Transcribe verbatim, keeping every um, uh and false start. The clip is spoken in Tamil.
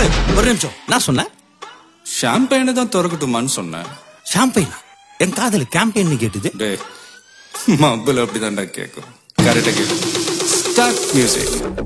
ஏய், ஒரு நிமிஷம். நான் சொன்னேன் ஷாம்பெயினை தான் திறக்கட்டுமான்னு சொன்னேன். ஷாம்பெயின். என் காதல கேம்பெயின் கேட்டுது. டே மப்பிள் அப்படிதான்டா கேட்கும். கரெக்டா கேட்கும். Start music.